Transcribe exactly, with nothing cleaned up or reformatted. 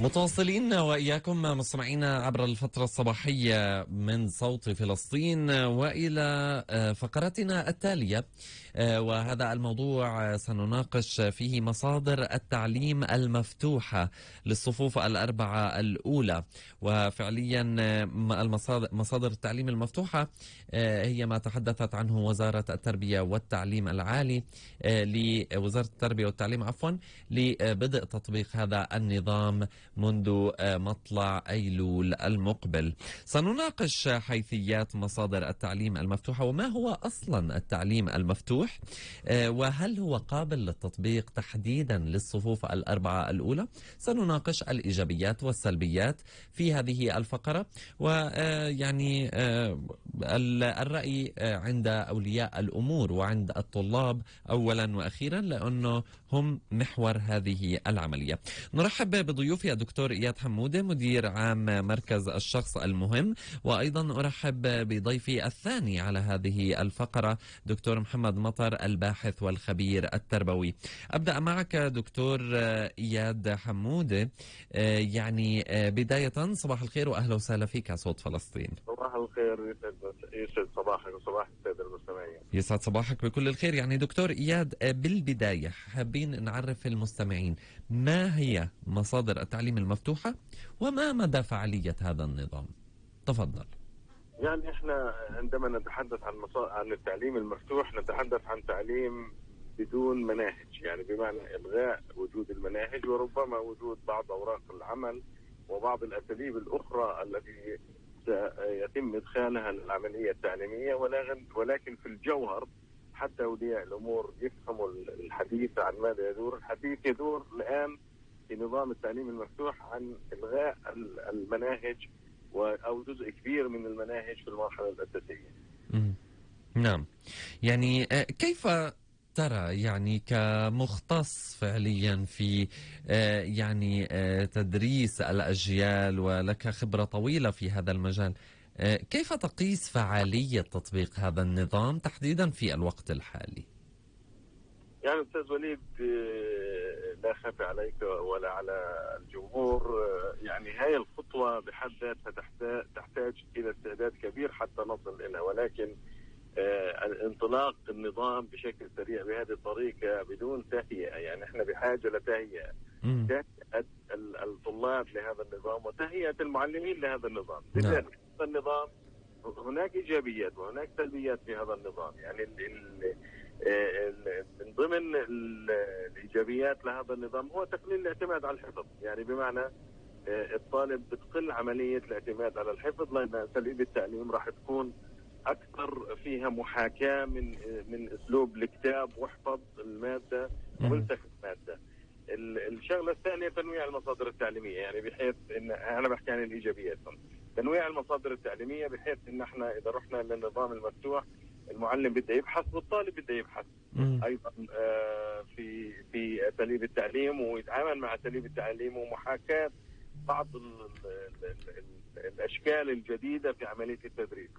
متواصلين وإياكم مستمعينا عبر الفترة الصباحية من صوت فلسطين وإلى فقرتنا التالية، وهذا الموضوع سنناقش فيه مصادر التعليم المفتوحة للصفوف الأربعة الأولى. وفعليا مصادر التعليم المفتوحة هي ما تحدثت عنه وزارة التربية والتعليم العالي لوزارة التربية والتعليم عفوا لبدء تطبيق هذا النظام منذ مطلع أيلول المقبل. سنناقش حيثيات مصادر التعليم المفتوحة وما هو أصلا التعليم المفتوح، وهل هو قابل للتطبيق تحديدا للصفوف الأربعة الأولى. سنناقش الإيجابيات والسلبيات في هذه الفقرة، ويعني الرأي عند أولياء الأمور وعند الطلاب أولا وأخيرا، لأنه هم محور هذه العملية. نرحب بضيوفي الدكتور إياد حمودة مدير عام مركز الشخص المهم، وأيضا أرحب بضيفي الثاني على هذه الفقرة دكتور محمد مطر الباحث والخبير التربوي. أبدأ معك دكتور إياد حمودة، يعني بداية صباح الخير وأهلا وسهلا فيك على صوت فلسطين. صباح الخير، يسعد صباحك وصباح السادة المستمعين. يسعد صباحك بكل الخير. يعني دكتور إياد، بالبداية حابين نعرف المستمعين ما هي مصادر التعليم المفتوحة وما مدى فعالية هذا النظام؟ تفضل. يعني احنا عندما نتحدث عن مصا... عن التعليم المفتوح نتحدث عن تعليم بدون مناهج، يعني بمعنى إلغاء وجود المناهج وربما وجود بعض أوراق العمل وبعض الأساليب الأخرى التي سيتم إدخالها للعملية التعليمية، ولكن في الجوهر حتى أولياء الأمور يفهموا الحديث عن ماذا يدور. الحديث يدور الآن في نظام التعليم المفتوح عن إلغاء المناهج أو جزء كبير من المناهج في المرحلة الأساسية. نعم، يعني كيف ترى يعني كمختص فعليا في يعني تدريس الأجيال ولك خبرة طويلة في هذا المجال، كيف تقيس فعالية تطبيق هذا النظام تحديدا في الوقت الحالي؟ يعني أستاذ وليد، لا خفي عليك ولا على الجمهور، يعني هاي الخطوة بحد ذاتها تحتاج إلى استعداد كبير حتى نصل إليها، ولكن انطلاق النظام بشكل سريع بهذه الطريقة بدون تهيئة، يعني احنا بحاجة لتهيئة تهيئة الطلاب لهذا النظام وتهيئة المعلمين لهذا النظام. لذلك هذا النظام هناك إيجابيات وهناك سلبيات في هذا النظام. يعني ال ال من ضمن الإيجابيات لهذا النظام هو تقليل الاعتماد على الحفظ، يعني بمعنى الطالب بتقل عملية الاعتماد على الحفظ، لأن أساليب التعليم راح تكون أكثر فيها محاكاة من من أسلوب الكتاب واحفظ المادة وانسخ المادة. الشغلة الثانية تنويع المصادر التعليمية، يعني بحيث إن أنا بحكي عن الإيجابيات، تنويع المصادر التعليمية بحيث إن احنا إذا رحنا للنظام المفتوح المعلم بده يبحث والطالب بده يبحث أيضا في في أساليب التعليم ويتعامل مع أساليب التعليم ومحاكاة بعض ال ال ال الأشكال الجديدة في عملية التدريس.